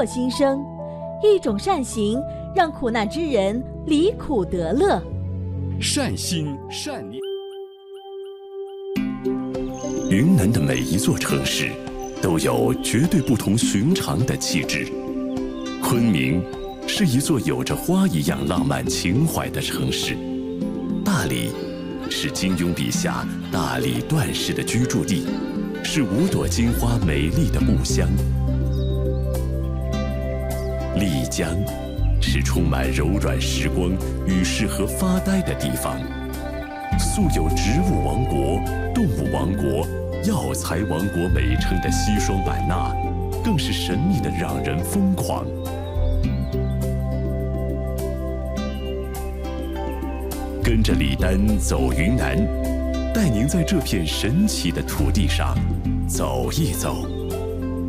惑心生，一种善行，让苦难之人离苦得乐。 善心善念。 云南的每一座城市都有绝对不同寻常的气质。昆明是一座有着花一样浪漫情怀的城市，大理是金庸笔下大理段氏的居住地，是五朵金花美丽的故乡。丽江是充满柔软时光与适合发呆的地方，素有植物王国、动物王国、药材王国美称的西双版纳，更是神秘的让人疯狂。跟着李丹走云南，带您在这片神奇的土地上走一走。